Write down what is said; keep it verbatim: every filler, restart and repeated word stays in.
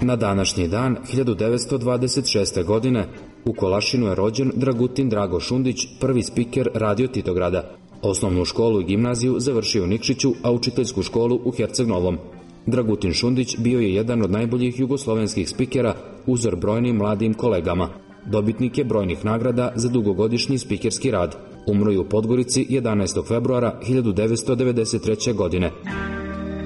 Na današnji dan, hiljadu devetsto dvadeset šeste. godine, u Kolašinu je rođen Dragutin Drago Šundić, prvi spiker Radio Titograda. Osnovnu školu i gimnaziju završio u Nikšiću, a učiteljsku školu u Herceg Novom. Dragutin Šundić bio je jedan od najboljih jugoslovenskih spikera, uzor brojnim mladim kolegama. Dobitnik je brojnih nagrada za dugogodišnji spikerski rad. Umro je u Podgorici jedanaestog februara hiljadu devetsto devedeset treće. godine.